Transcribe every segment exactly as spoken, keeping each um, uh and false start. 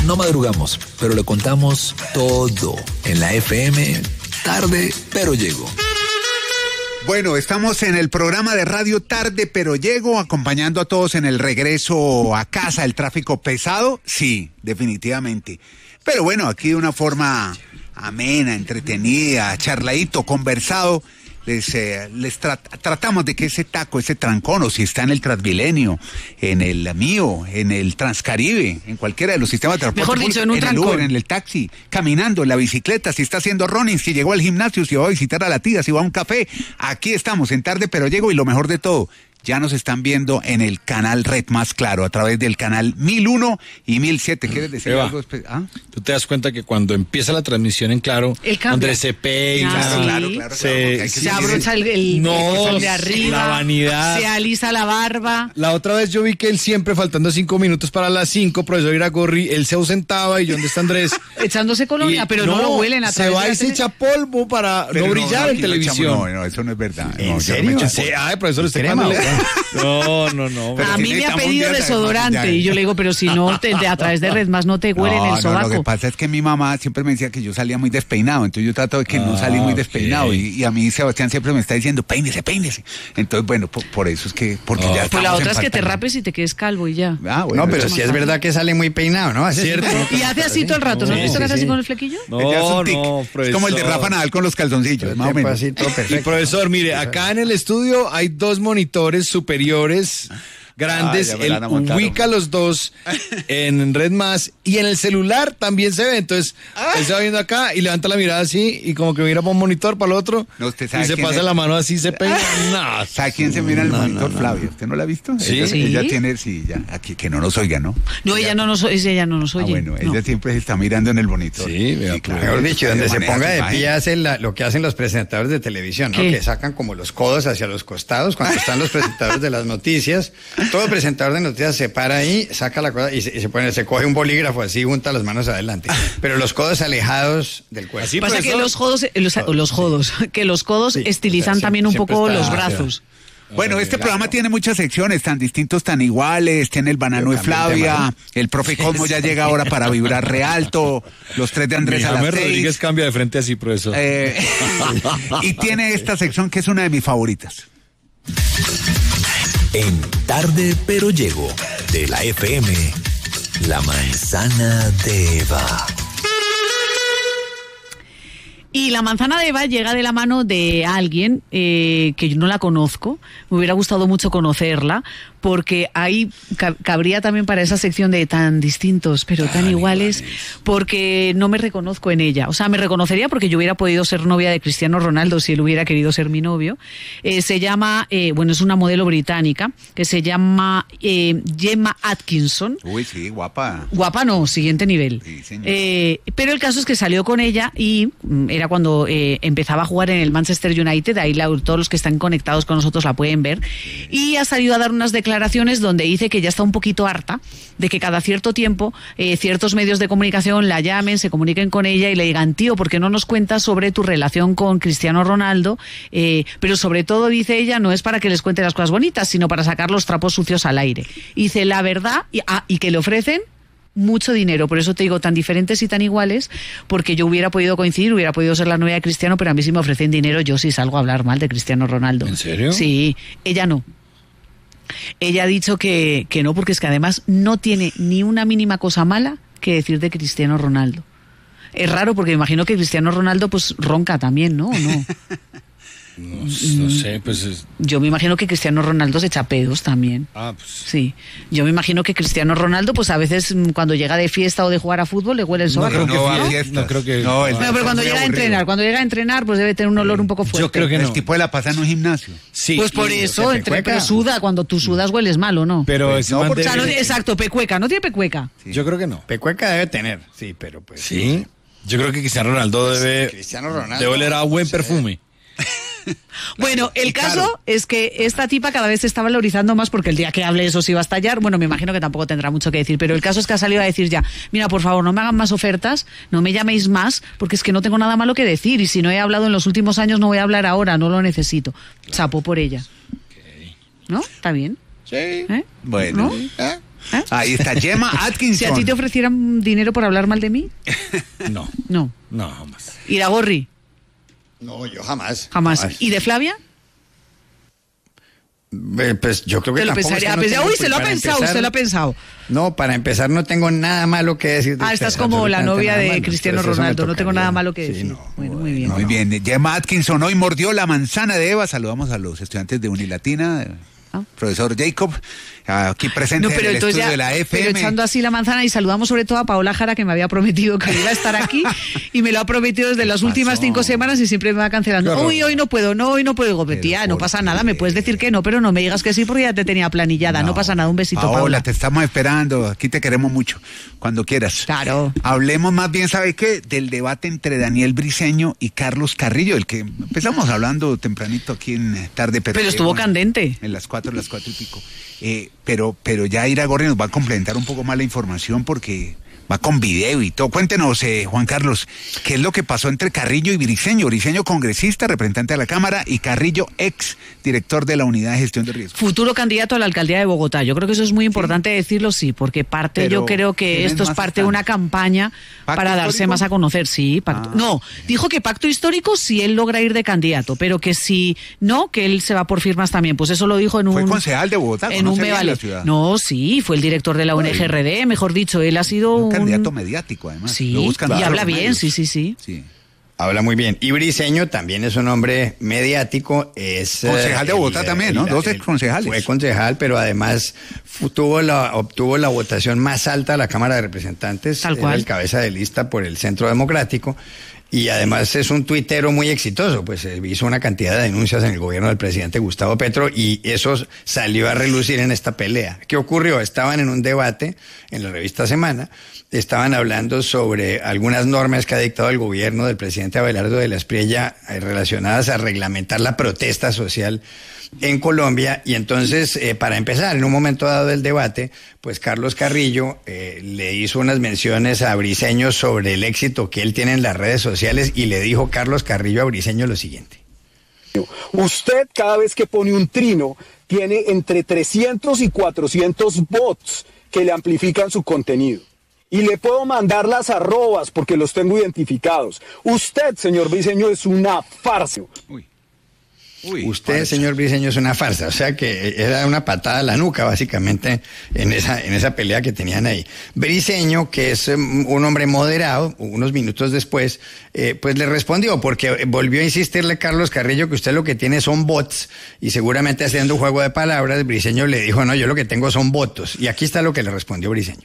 no madrugamos, pero le contamos todo en la F M. Tarde, pero llego. Bueno, estamos en el programa de radio Tarde, pero llego, acompañando a todos en el regreso a casa. ¿El tráfico pesado? Sí, definitivamente. Pero bueno, aquí de una forma amena, entretenida, charladito, conversado, les, eh, les tra- tratamos de que ese taco, ese trancón, o si está en el Transmilenio, en el mío, en el Transcaribe, en cualquiera de los sistemas de transporte, mejor dicho, en un en trancón, el Uber, en el taxi, caminando, en la bicicleta, si está haciendo running, si llegó al gimnasio, si va a visitar a la tía, si va a un café, aquí estamos en Tarde pero Llego, y lo mejor de todo, ya nos están viendo en el canal Red Más Claro, a través del canal mil uno y mil siete. ¿Quieres decir Eva, algo especial? ¿Ah? Tú te das cuenta que cuando empieza la transmisión en Claro, Andrés se peina, Ah, sí. claro, claro, se, claro, se abrocha el, el, no, el de arriba, la vanidad, se alisa la barba. La otra vez yo vi que él siempre, faltando cinco minutos para las cinco, profesor Iragorri, él se ausentaba y yo, ¿dónde está Andrés? Echándose colonia, Y pero no, no lo huelen a se va y se echa polvo para Pero no brillar aquí en no televisión. echamos, no, no, eso no es verdad. ¿En no, serio? Yo no me Sí, echo ay, profesor, usted Crema, cuándo le- No, no, no. Pero a si mí me ha necesitamos pedido un día de desodorante maquillaje. y yo le digo, pero si no, te, de, a través de Red Más no te huelen no, el no, sobaco. lo que pasa es que mi mamá siempre me decía que yo salía muy despeinado, entonces yo trato de que no Ah, salí muy ok. despeinado, y, y a mí Sebastián siempre me está diciendo, peínese, peínese. Entonces, bueno, por, por eso es que, porque Oh. ya Pues la estamos otra en es que te falta. rapes y te quedes calvo y ya. Ah, bueno, No, pero eso sí más es verdad que sale muy peinado, ¿no? Hace ¿Cierto? así, Y hace así todo el rato, ¿no? Sí, ¿Has visto que sí, hace así sí. con el flequillo? Ella es No, un tic. no, Es como el de profesor. Rafa Nadal con los calzoncillos, más o menos. Así, todo Y perfecto. profesor, mire, acá en el estudio hay dos monitores superiores grandes, Ah, ya me el la van a montar, ubica hombre. los dos en Red Más y en el celular también se ve, entonces él se va viendo acá y levanta la mirada así y como que mira para un monitor, para el otro, No, usted y sabe se quién pasa es. la mano así, se peina. No, ¿Sabe quién se mira en el monitor? Flavia. ¿Usted no la ha visto? Sí. Ella, Sí. ella tiene, sí, ya, aquí, que no nos oiga, ¿no? No, ella no nos, ella no nos Ah, oye. bueno, No. ella siempre se está mirando en el monitor. Sí, vea, claro. Mejor dicho, donde se maneja ponga su de imagen. pie hace la- lo que hacen los presentadores de televisión, ¿no? ¿Qué? Que sacan como los codos hacia los costados cuando están los presentadores de las noticias. Todo presentador de noticias se para ahí, saca la cosa y se, y se pone, se coge un bolígrafo así, junta las manos adelante. Pero los codos alejados del cuerpo. Así, Pasa profesor. que los codos, eh, los, los codos, que los codos Sí, estilizan o sea, también un siempre poco está- los ah, brazos. Bueno, este programa tiene muchas secciones, tan distintos, tan iguales. Tiene el Banano de Yo cambié el Flavia, tema, el profe Cosmo ya llega ahora para vibrar re alto, los tres de Andrés a James las Rodríguez seis. cambia de frente así, profesor. Eh, y tiene esta sección que es una de mis favoritas. En Tarde pero Llego, de la F M, la manzana de Eva. Y la manzana de Eva llega de la mano de alguien eh, que yo no la conozco. Me hubiera gustado mucho conocerla, porque ahí ca- cabría también para esa sección de tan distintos, pero tan iguales, porque no me reconozco en ella. O sea, me reconocería porque yo hubiera podido ser novia de Cristiano Ronaldo si él hubiera querido ser mi novio. Eh, se llama, eh, bueno, es una modelo británica que se llama eh, Gemma Atkinson. Uy, sí, guapa. Guapa no, siguiente nivel. Sí, señor. Eh, pero el caso es que salió con ella y mm, era cuando eh, empezaba a jugar en el Manchester United, ahí la, todos los que están conectados con nosotros la pueden ver, y ha salido a dar unas declaraciones donde dice que ya está un poquito harta de que cada cierto tiempo eh, ciertos medios de comunicación la llamen, se comuniquen con ella y le digan, tío, ¿por qué no nos cuentas sobre tu relación con Cristiano Ronaldo? Eh, pero sobre todo, dice ella, no es para que les cuente las cosas bonitas, sino para sacar los trapos sucios al aire. Y dice la verdad, y, ah, y que le ofrecen mucho dinero, por eso te digo tan diferentes y tan iguales, porque yo hubiera podido coincidir, hubiera podido ser la novia de Cristiano, pero a mí si me ofrecen dinero, yo sí salgo a hablar mal de Cristiano Ronaldo. ¿En serio? Sí, ella no. Ella ha dicho que, que no, porque es que además no tiene ni una mínima cosa mala que decir de Cristiano Ronaldo. Es raro porque me imagino que Cristiano Ronaldo pues ronca también, ¿no? ¿O no? No, no sé, pues... es- Yo me imagino que Cristiano Ronaldo se echa pedos también. Ah, pues... Sí, yo me imagino que Cristiano Ronaldo, pues a veces mm, cuando llega de fiesta o de jugar a fútbol le huele el No sobaco. creo que No va a ¿no? fiestas. No creo que- No, el- No, pero cuando muy llega a aburrido. entrenar, cuando llega a entrenar, pues debe tener un olor un poco fuerte. Yo creo que El no. tipo de la pasa en un gimnasio. Sí. Pues por y- eso, se entre, pecueca. pero suda, cuando tú sudas hueles mal, ¿o no? Pero Pues ese no, man porque- o sea, no- debe- exacto, pecueca, ¿no tiene pecueca? Yo creo que no. Pecueca debe tener, sí, pero pues... Sí. Yo creo que Cristiano Ronaldo debe... Cristiano Ronaldo, Debe oler a buen sí. perfume. Bueno, el y caso claro. es que esta tipa cada vez se está valorizando más porque el día que hable eso sí va a estallar. Bueno, me imagino que tampoco tendrá mucho que decir, pero el caso es que ha salido a decir ya, mira, por favor, no me hagan más ofertas, no me llaméis más, porque es que no tengo nada malo que decir y si no he hablado en los últimos años no voy a hablar ahora, no lo necesito. Chapo por ella. ¿No? ¿Está bien? Sí. ¿Eh? Bueno. ¿No? ¿Eh? ¿Eh? Ahí está, Gemma Atkinson. Si a ti te ofrecieran dinero por hablar mal de mí. No. No. No, jamás. Iragorri. No, yo jamás. Jamás. jamás. ¿Y de Flavia? Eh, Pues yo creo que Te lo tampoco, pensaría. es que no Pensé, tengo, uy, pues, se lo ha para pensado, empezar- usted lo ha pensado. No, para empezar no tengo nada malo que decir de Ah, estás ustedes, como la absolutamente novia nada de malo. Cristiano Entonces, eso me Ronaldo. No tengo tocaría. nada malo que Sí, decir. no, Bueno, muy bien. Muy bien, Gemma Atkinson hoy mordió la manzana de Eva. Saludamos a los estudiantes de Unilatina, Ah. profesor Jacob, aquí presente No, pero en el entonces estudio ya, de la F pero M. echando así la manzana, y saludamos sobre todo a Paola Jara, que me había prometido que iba a estar aquí y me lo ha prometido desde las últimas pasó? cinco semanas y siempre me va cancelando. Qué horror. Uy, hoy no puedo, no, hoy no puedo. Digo, Pero tía, no ¿por pasa qué? nada, me puedes decir que no, pero no me digas que sí porque ya te tenía planillada. No, pasa nada, un besito, Paola, Paola. te estamos esperando. Aquí te queremos mucho. Cuando quieras. Claro. Hablemos más bien, ¿sabe qué? Del debate entre Daniel Briceño y Carlos Carrillo, el que empezamos hablando tempranito aquí en Tarde Pero Pero estuvo Llego, candente. En las cuatro, las cuatro y pico. Eh, pero, pero ya Iragorri nos va a complementar un poco más la información porque va con video y todo. Cuéntenos, eh, Juan Carlos, ¿qué es lo que pasó entre Carrillo y Briceño? Briceño, congresista, representante de la Cámara, y Carrillo, ex director de la Unidad de Gestión de Riesgos. Futuro candidato a la alcaldía de Bogotá. Yo creo que eso es muy importante decirlo, sí, porque parte, Pero, yo creo que ¿quiénes esto es más parte de están? una campaña ¿Pacto para darse histórico? más a conocer. Sí, pacto. Ah, no, dijo que pacto histórico si él logra ir de candidato, pero que si no, que él se va por firmas también. Pues eso lo dijo en un... Fue concejal de Bogotá, en un conoce me bien vale. la ciudad. No, sí, fue el director de la U N G R D, mejor dicho, él ha sido Un un... candidato mediático, además. Sí, Lo buscan y todos habla los bien, medios. sí, sí, sí. Sí. Habla muy bien. Y Briceño también es un hombre mediático. Es, Concejal de eh, Bogotá el- también, ¿no? el- Dos el- exconcejales. Fue concejal, pero además fu- tuvo la, obtuvo la votación más alta de la Cámara de Representantes. Tal Era cual. el cabeza de lista por el Centro Democrático. Y además es un tuitero muy exitoso, pues eh, hizo una cantidad de denuncias en el gobierno del presidente Gustavo Petro y eso salió a relucir en esta pelea. ¿Qué ocurrió? Estaban en un debate en la revista Semana, estaban hablando sobre algunas normas que ha dictado el gobierno del presidente Abelardo de la Espriella eh, relacionadas a reglamentar la protesta social en Colombia. Y entonces, eh, para empezar, en un momento dado del debate, pues Carlos Carrillo eh, le hizo unas menciones a Briceño sobre el éxito que él tiene en las redes sociales y le dijo Carlos Carrillo a Briceño lo siguiente. Usted cada vez que pone un trino tiene entre trescientos y cuatrocientos bots que le amplifican su contenido. Y le puedo mandar las arrobas porque los tengo identificados. Usted, señor Briceño, es una farsa. Uy. Uy, Usted, farsa. señor Briceño, es una farsa. O sea que era una patada a la nuca, básicamente, en esa, en esa pelea que tenían ahí. Briceño, que es um, un hombre moderado, unos minutos después, eh, pues le respondió, porque volvió a insistirle Carlos Carrillo que usted lo que tiene son bots, y seguramente haciendo un juego de palabras, Briceño le dijo, no, yo lo que tengo son votos. Y aquí está lo que le respondió Briceño.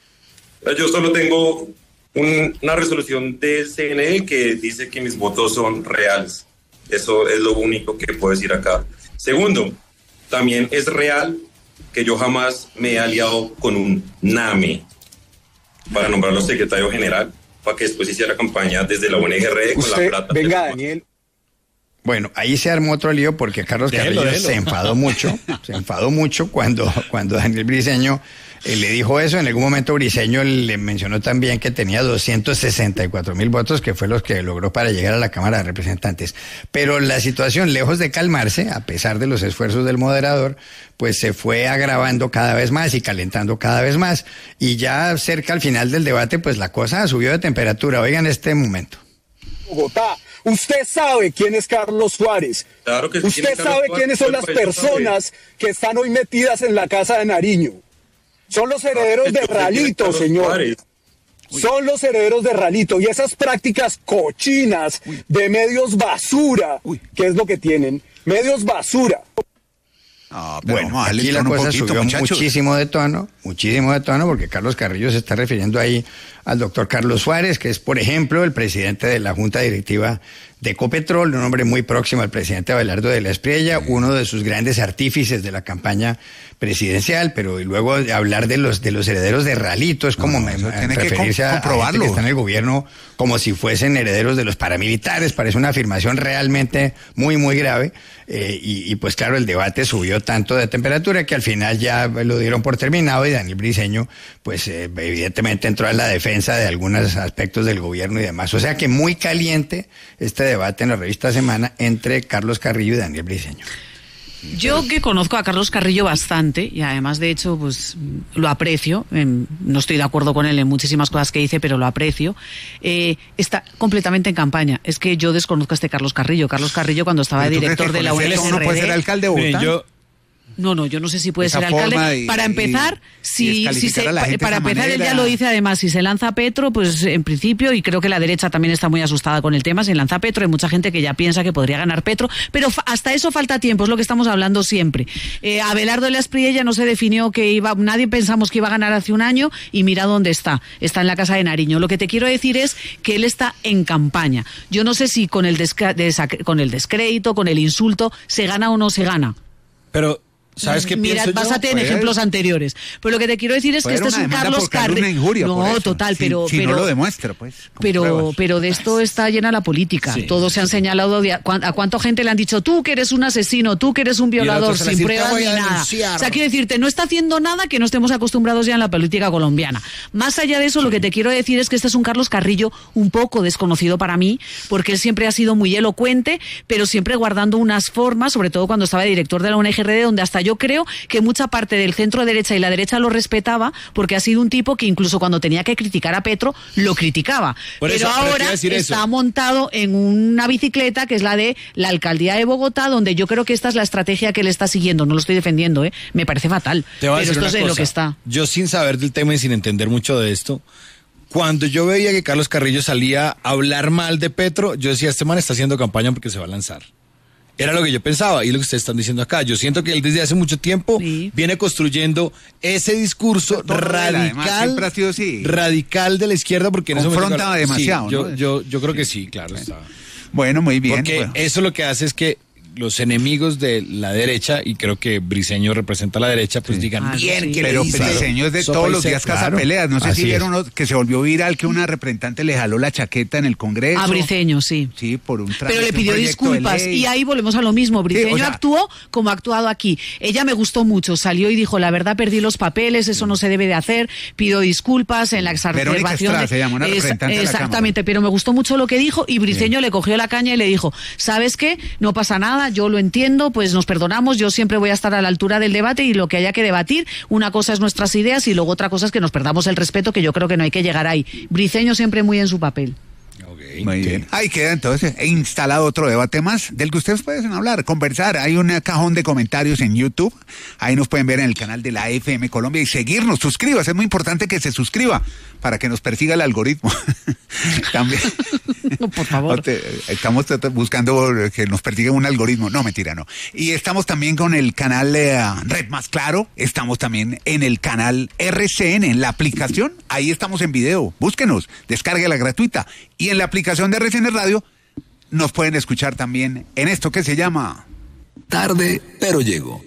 Yo solo tengo un- una resolución del C N E que dice que mis votos son reales. Eso es lo único que puedo decir acá. Segundo, también es real que yo jamás me he aliado con un NAME para nombrarlo secretario general, para que después hiciera campaña desde la U N G R D con la Usted, plata. venga, del- Daniel. Bueno, ahí se armó otro lío porque Carlos Déjelo, Carrillo déjelo. se enfadó mucho, se enfadó mucho cuando, cuando Daniel Briceño eh, le dijo eso. En algún momento Briceño le mencionó también que tenía doscientos sesenta y cuatro mil votos, que fue los que logró para llegar a la Cámara de Representantes. Pero la situación, lejos de calmarse, a pesar de los esfuerzos del moderador, pues se fue agravando cada vez más y calentando cada vez más. Y ya cerca al final del debate, pues la cosa subió de temperatura. Oigan este momento. Bogotá. Usted sabe quién es Carlos Suárez. Claro que sí, Usted ¿quién es Carlos sabe Suárez? quiénes son las Pues, pues, personas que están hoy metidas en la casa de Nariño. Son los herederos Yo de sé quién es Ralito, Carlos señor. Suárez. Son los herederos de Ralito y esas prácticas cochinas de medios basura, Uy. que es lo que tienen, medios basura. No, pero Bueno, vamos a darle aquí el la tono un cosa poquito, subió muchachos. muchísimo de tono, muchísimo de tono, porque Carlos Carrillo se está refiriendo ahí al doctor Carlos Suárez, que es, por ejemplo, el presidente de la Junta Directiva de Ecopetrol, un hombre muy próximo al presidente Abelardo de la Espriella, uno de sus grandes artífices de la campaña presidencial, pero y luego de hablar de los de los herederos de Ralito es como No, me- eso me- tiene que referirse com- a, a gente comprobarlo. que está en el gobierno como si fuesen herederos de los paramilitares. Parece una afirmación realmente muy, muy grave. Eh, y, y pues claro, el debate subió tanto de temperatura que al final ya lo dieron por terminado y Daniel Briceño, pues eh, evidentemente entró a la defensa de algunos aspectos del gobierno y demás. O sea que muy caliente este debate en la revista Semana entre Carlos Carrillo y Daniel Briceño. Yo que conozco a Carlos Carrillo bastante y además de hecho pues lo aprecio, eh, no estoy de acuerdo con él en muchísimas cosas que dice, pero lo aprecio, eh, está completamente en campaña. Es que yo desconozco a este Carlos Carrillo. Carlos Carrillo cuando estaba de director de la U N H R D... ¿No puede ser alcalde de Bogotá? Miren, yo, No, no, yo no sé si puede Esa ser alcalde. y, para empezar, y, si, y si se, a la gente para de esa empezar, manera. él ya lo dice además, si se lanza Petro, pues en principio, y creo que la derecha también está muy asustada con el tema, si lanza Petro, hay mucha gente que ya piensa que podría ganar Petro, pero fa- hasta eso falta tiempo, es lo que estamos hablando siempre. Eh, Abelardo de la Espriella no se definió que iba, nadie pensamos que iba a ganar hace un año, y mira dónde está, está en la Casa de Nariño. Lo que te quiero decir es que él está en campaña. Yo no sé si con el, desca- desac- con el descrédito, con el insulto, se gana o no se gana. pero ¿sabes qué Mira, pienso yo? básate en Pues, ejemplos anteriores. Pero lo que te quiero decir es que Puede este es haber un una demanda Carlos por calumnia e Carrillo. injuria por No, eso. total, Si- pero si pero no lo demuestra, pues. con pero pruebas. pero de esto está llena la política. Sí. Todos se han señalado de a, cuán- a cuánta gente le han dicho tú que eres un asesino, tú que eres un el otro violador sale a sin decir, "Te pruebas voy ni a nada". denunciar. O sea, quiero decirte, no está haciendo nada que no estemos acostumbrados ya en la política colombiana. Más allá de eso, lo que te quiero decir es que este es un Carlos Carrillo un poco desconocido para mí, porque él siempre ha sido muy elocuente, pero siempre guardando unas formas, sobre todo cuando estaba de director de la U N H R D, donde hasta yo creo que mucha parte del centro derecha y la derecha lo respetaba, porque ha sido un tipo que incluso cuando tenía que criticar a Petro, lo criticaba. Por pero eso, pero te iba ahora a decir está eso. montado en una bicicleta que es la de la alcaldía de Bogotá, donde yo creo que esta es la estrategia que él está siguiendo. No lo estoy defendiendo, ¿eh? Me parece fatal. Te voy a Pero decir esto una es de lo cosa. que está. Yo sin saber del tema y sin entender mucho de esto, cuando yo veía que Carlos Carrillo salía a hablar mal de Petro, yo decía, este man está haciendo campaña porque se va a lanzar. Era lo que yo pensaba y lo que ustedes están diciendo acá. Yo siento que él desde hace mucho tiempo Sí. viene construyendo ese discurso Todo él, además, radical, siempre ha sido así. radical de la izquierda porque en ese momento- Confronta demasiado, Sí, yo, ¿no? yo, yo creo que sí, claro. Está. Bueno, muy bien. Porque bueno. eso lo que hace es que los enemigos de la derecha, y creo que Briseño representa a la derecha, pues digan, Ah, bien, sí. que Pero le hizo. Briseño es de Sopa todos y los días seco. casa claro. peleas. No sé Así si vieron es. uno que se volvió viral que una representante le jaló la chaqueta en el Congreso. A Briceño, sí. Sí, por un trámite, Pero le un pidió proyecto de disculpas ley. y ahí volvemos a lo mismo. Briceño o sea- actuó como ha actuado aquí. Ella me gustó mucho, salió y dijo, la verdad perdí los papeles, eso no se debe de hacer, pido disculpas en la exacerbación. Verónica Estrada de- se llama, una Es- representante de la Exactamente, pero me gustó mucho lo que dijo y Briceño le cogió la caña y le dijo, ¿sabes qué? No pasa nada, yo lo entiendo, pues nos perdonamos, yo siempre voy a estar a la altura del debate y lo que haya que debatir, una cosa es nuestras ideas y luego otra cosa es que nos perdamos el respeto, que yo creo que no hay que llegar ahí. Briceño siempre muy en su papel. Ok, Muy ok. bien. Ahí queda entonces he instalado otro debate más del que ustedes pueden hablar, conversar. Hay un cajón de comentarios en YouTube. Ahí nos pueden ver en el canal de la F M Colombia y seguirnos. Suscríbase. Es muy importante que se suscriba para que nos persiga el algoritmo. También. Por favor. Estamos buscando que nos persiga un algoritmo. No, mentira, no. Y estamos también con el canal eh, Red Más Claro. Estamos también en el canal R C N, en la aplicación. Ahí estamos en video. Búsquenos, descárguela gratuita. Y en la aplicación de R C N Radio nos pueden escuchar también en esto que se llama... Tarde, pero llego.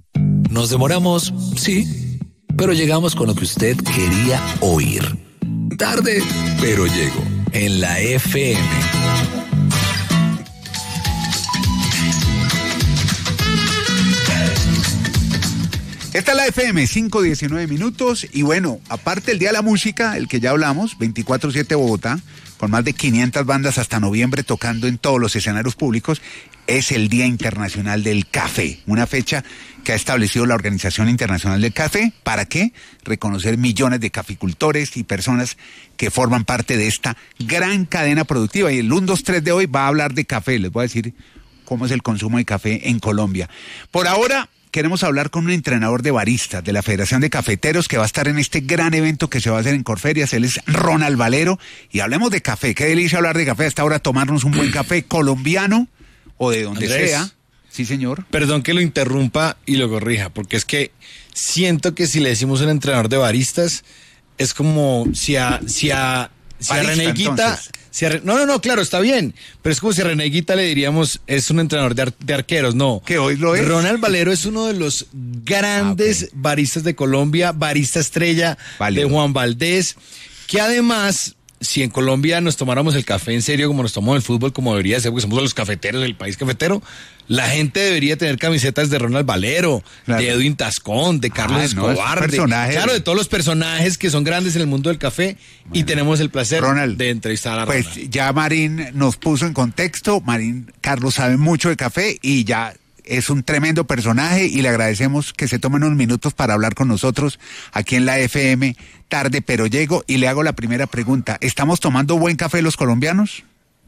Nos demoramos, sí, pero llegamos con lo que usted quería oír. Tarde, pero llego. En la F M. Esta es la F M, cinco diecinueve minutos. Y bueno, aparte el Día de la Música, el que ya hablamos, veinticuatro siete Bogotá, con más de quinientas bandas hasta noviembre tocando en todos los escenarios públicos, es el Día Internacional del Café. Una fecha que ha establecido la Organización Internacional del Café. ¿Para qué? Reconocer millones de caficultores y personas que forman parte de esta gran cadena productiva. Y el uno, dos, tres de hoy va a hablar de café. Les voy a decir cómo es el consumo de café en Colombia. Por ahora... queremos hablar con un entrenador de baristas de la Federación de Cafeteros que va a estar en este gran evento que se va a hacer en Corferias. Él es Ronald Valero y hablemos de café. Qué delicia hablar de café. Hasta ahora tomarnos un buen café colombiano o de donde Andrés. sea. Sí, señor. Perdón que lo interrumpa y lo corrija, porque es que siento que si le decimos un entrenador de baristas, es como si a, si a, si a Barista, René Guita... entonces. Si a Re- no, no, no, claro, está bien, pero es como si a René Guita le diríamos, es un entrenador de, ar- de arqueros, no. Que hoy lo es. Ronald Valero es uno de los grandes Ah, ok. baristas de Colombia, barista estrella Válido. de Juan Valdés, que además... Si en Colombia nos tomáramos el café en serio como nos tomamos el fútbol, como debería ser, porque somos los cafeteros del país cafetero, la gente debería tener camisetas de Ronald Valero, Claro. de Edwin Tascón, de Carlos Ah, no, Escobar, es de, personaje. claro, de todos los personajes que son grandes en el mundo del café y tenemos el placer Ronald, de entrevistar a Pues Ronald. ya Marín nos puso en contexto. Marín, Carlos sabe mucho de café y ya es un tremendo personaje y le agradecemos que se tomen unos minutos para hablar con nosotros aquí en la F M Tarde Pero Llego, y le hago la primera pregunta. ¿Estamos tomando buen café los colombianos?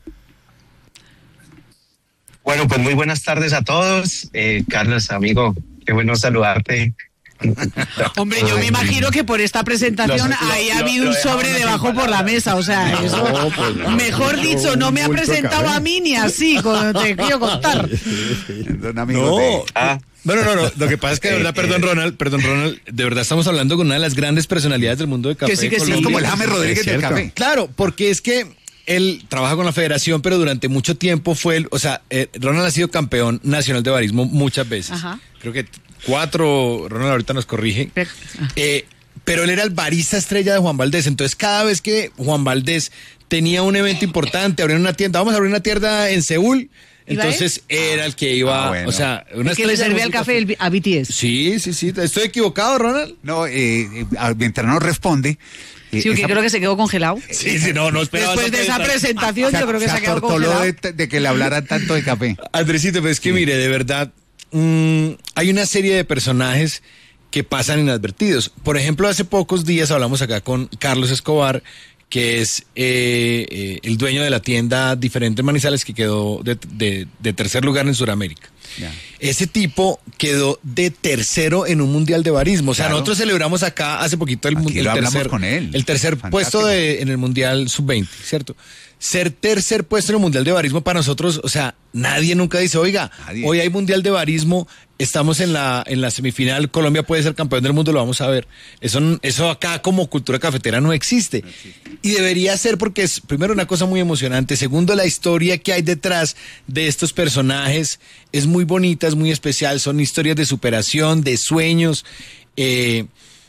Bueno, pues muy buenas tardes a todos. Eh, Carlos, amigo, qué bueno saludarte. Hombre, yo me imagino que por esta presentación Lo- lo- ahí ha lo- habido lo un sobre dejamos debajo sin por la palabras. mesa, o sea, No, eso, pues no, mejor no, dicho, no me ha un bulto de presentado café. a mí ni así, como te quiero contar. Son amigos No. de- Ah, Bueno, no, no. Lo que pasa es que de verdad, perdón, Ronald, perdón, Ronald, de verdad estamos hablando con una de las grandes personalidades del mundo de café. Que sí, que sí. Colombia. Es como el James Rodríguez Es del cierto. café. Claro, porque es que él trabaja con la federación, pero durante mucho tiempo fue, el, o sea, eh, Ronald ha sido campeón nacional de barismo muchas veces. Ajá. Creo que cuatro, Ronald ahorita nos corrige. Pero- Eh, pero él era el barista estrella de Juan Valdés, entonces cada vez que Juan Valdés tenía un evento importante, abrir una tienda, vamos a abrir una tienda en Seúl, ¿Iba entonces era el que iba, Ah, bueno. o sea, una El que le estrella de servía el música. café el- a B T S. Sí, sí, sí. ¿Estoy equivocado, Ronald? No, eh, eh, ah, mientras no responde. eh, Sí, porque esa- creo que se quedó congelado. Sí, sí, no, no esperaba. Después de esa presentación, yo creo que se ha quedado atortoló congelado. de, de que le hablaran tanto de café. Andresito, pues es que mire, de verdad, mm, hay una serie de personajes que pasan inadvertidos. Por ejemplo, hace pocos días hablamos acá con Carlos Escobar, que es eh, eh, el dueño de la tienda Diferente Manizales, que quedó de, de- de tercer lugar en Sudamérica. Ya. Ese tipo quedó de tercero en un mundial de barismo. O sea, Claro. nosotros celebramos acá hace poquito el, Aquí mun- el lo hablamos tercer, con él. el tercer Fantástico. puesto de, en el mundial sub veinte, ¿cierto? Ser tercer puesto en el mundial de barismo para nosotros, o sea, nadie nunca dice, oiga, Nadie. hoy hay mundial de barismo, estamos en la en la semifinal, Colombia puede ser campeón del mundo, lo vamos a ver. Eso eso acá como cultura cafetera no existe. Y debería ser porque es primero una cosa muy emocionante, segundo la historia que hay detrás de estos personajes es muy bonita, es muy especial, son historias de superación, de sueños. eh,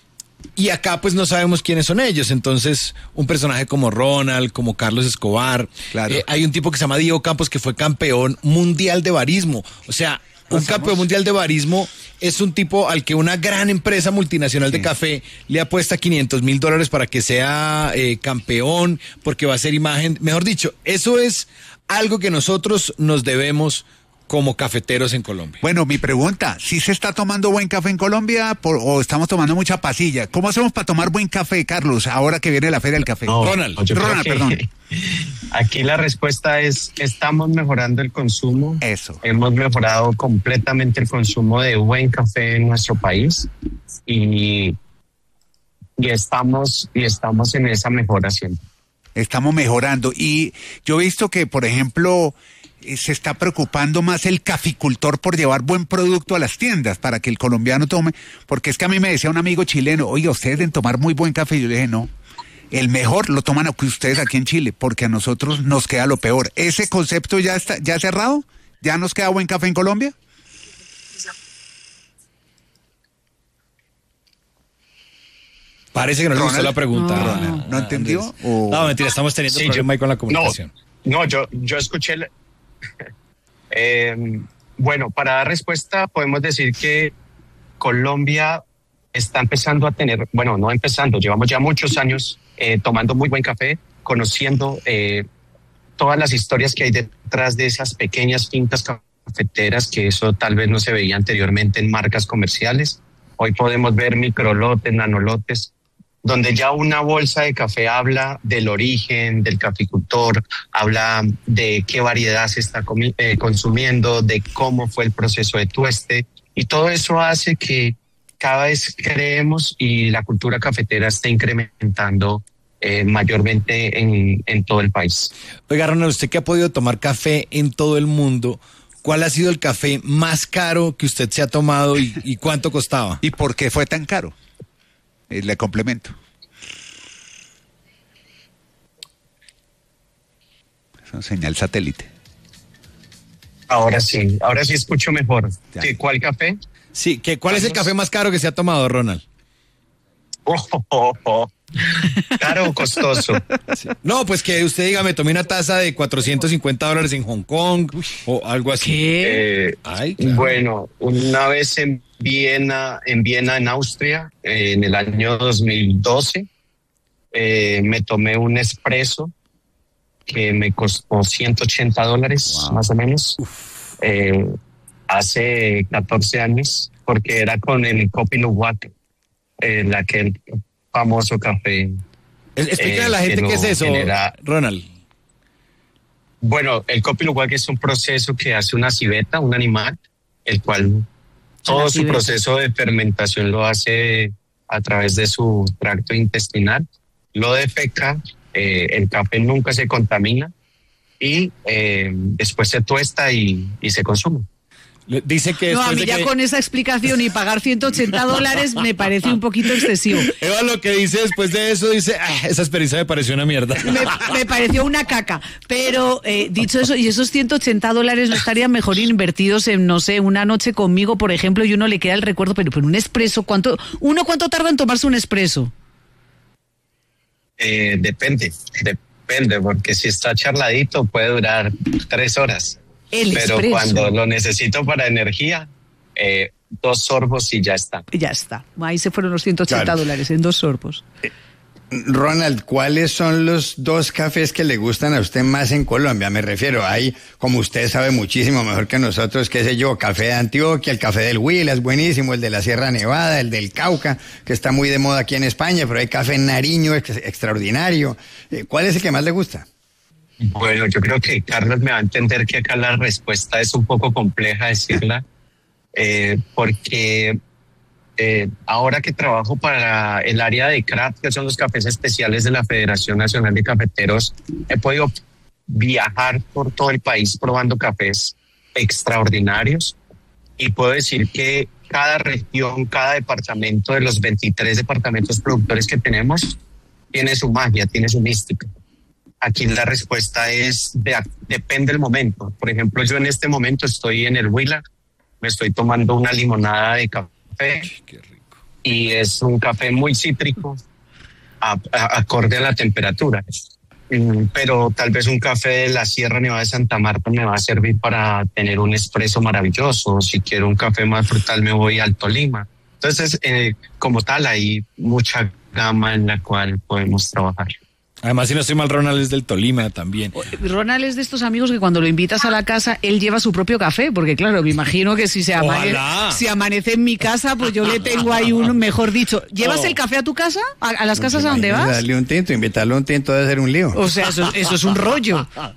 Y acá pues no sabemos quiénes son ellos, entonces un personaje como Ronald, como Carlos Escobar, Claro. eh, hay un tipo que se llama Diego Campos que fue campeón mundial de barismo, o sea, un Pasamos. campeón mundial de barismo es un tipo al que una gran empresa multinacional de Sí. café le apuesta quinientos mil dólares para que sea eh, campeón, porque va a ser imagen, mejor dicho, eso es algo que nosotros nos debemos como cafeteros en Colombia. Bueno, mi pregunta, ¿sí se está tomando buen café en Colombia por- o estamos tomando mucha pasilla? ¿Cómo hacemos para tomar buen café, Carlos, ahora que viene la Feria del Café? no, Ronald, yo creo Ronald, que perdón. Aquí la respuesta es, estamos mejorando el consumo. Eso. Hemos mejorado completamente el consumo de buen café en nuestro país y, y, estamos, y estamos en esa mejora siempre. Estamos mejorando. Y yo he visto que, por ejemplo, eh, se está preocupando más el caficultor por llevar buen producto a las tiendas para que el colombiano tome. Porque es que a mí me decía un amigo chileno, oiga, ustedes deben tomar muy buen café. Y yo le dije, no. El mejor lo toman aquí ustedes aquí en Chile, porque a nosotros nos queda lo peor. ¿Ese concepto ya está ya cerrado? ¿Ya nos queda buen café en Colombia? Parece que no le gustó Ronald. la pregunta. No. Ronald. ¿No entendió? Andrés. O- No, mentira, estamos teniendo Sí, problema yo- ahí con la comunicación. No, no yo, yo escuché. el- Eh, bueno, para dar respuesta, podemos decir que Colombia está empezando a tener, bueno, no empezando, llevamos ya muchos años eh, tomando muy buen café, conociendo eh, todas las historias que hay detrás de esas pequeñas fincas cafeteras, que eso tal vez no se veía anteriormente en marcas comerciales. Hoy podemos ver microlotes, nanolotes, donde ya una bolsa de café habla del origen del caficultor, habla de qué variedad se está comi- eh, consumiendo, de cómo fue el proceso de tueste, y todo eso hace que cada vez creemos y la cultura cafetera esté incrementando eh, mayormente en, en todo el país. Oiga, Ronald, usted que ha podido tomar café en todo el mundo, ¿cuál ha sido el café más caro que usted se ha tomado y, y cuánto costaba? ¿Y por qué fue tan caro? Eh, le complemento. Es una señal satélite. Ahora sí, ahora sí escucho mejor. Ya. ¿Qué, ¿Cuál café? Sí, ¿qué, ¿cuál es el ¿Cuántos? café más caro que se ha tomado, Ronald? Oh, oh, oh, oh. Caro o costoso. No, pues que usted diga, me tomé una taza de cuatrocientos cincuenta dólares en Hong Kong o algo así. ¿Qué? Eh, Ay, claro. Bueno, una vez en Viena, en Viena, en Austria, eh, en el año dos mil doce, eh, me tomé un espresso que me costó ciento ochenta dólares, Wow. más o menos. Eh, hace catorce años, porque era con el Kopi Luwak, el aquel famoso café. Explícale eh, a la gente que qué es lo eso, genera- Ronald. Bueno, el Kopi Luwak es un proceso que hace una civeta, un animal, el cual todo su civeta. proceso de fermentación lo hace a través de su tracto intestinal, lo defeca, eh, el café nunca se contamina y eh, después se tuesta y, y se consume. Le- Dice que No, a después mí de ya que- con esa explicación y pagar ciento ochenta dólares me parece un poquito excesivo. Eva lo que dice después de eso, dice, "Ah, esa experiencia me pareció una mierda. Me, me pareció una caca. Pero eh, dicho eso, y esos ciento ochenta dólares no estarían mejor invertidos en, no sé, una noche conmigo, por ejemplo, y uno le queda el recuerdo, pero, pero un expreso, ¿cuánto, uno cuánto tarda en tomarse un expreso? Eh, depende, depende, porque si está charladito puede durar tres horas. El Pero expreso. cuando lo necesito para energía, eh, dos sorbos y ya está. Ya está. Ahí se fueron los ciento ochenta Claro. dólares en dos sorbos. Ronald, ¿cuáles son los dos cafés que le gustan a usted más en Colombia? Me refiero, hay, como usted sabe muchísimo mejor que nosotros, qué sé yo, café de Antioquia, el café del Huila es buenísimo, el de la Sierra Nevada, el del Cauca, que está muy de moda aquí en España, pero hay café en Nariño ex- extraordinario. Eh, ¿Cuál es el que más le gusta? Bueno, yo creo que Carlos me va a entender que acá la respuesta es un poco compleja decirla, eh, porque eh, ahora que trabajo para el área de craft, que son los cafés especiales de la Federación Nacional de Cafeteros, he podido viajar por todo el país probando cafés extraordinarios y puedo decir que cada región, cada departamento de los veintitrés departamentos productores que tenemos tiene su magia, tiene su mística. Aquí la respuesta es, de, depende del momento. Por ejemplo, yo en este momento estoy en el Huila, me estoy tomando una limonada de café y es un café muy cítrico, a, a- acorde a la temperatura. Mm, Pero tal vez un café de la Sierra Nevada de Santa Marta me va a servir para tener un espresso maravilloso. Si quiero un café más frutal me voy al Tolima. Entonces, eh, como tal, hay mucha gama en la cual podemos trabajar. Además, si no estoy mal, Ronald es del Tolima también. Ronald es de estos amigos que cuando lo invitas a la casa, él lleva su propio café, porque claro, me imagino que si se amane- Ojalá. si amanece en mi casa, pues yo le tengo ahí uno, mejor dicho. ¿Llevas Oh. el café a tu casa? ¿A, a las casas a donde Imagínese vas? Darle un tinto, invitarle un tinto debe ser un lío. O sea, eso, eso es un rollo.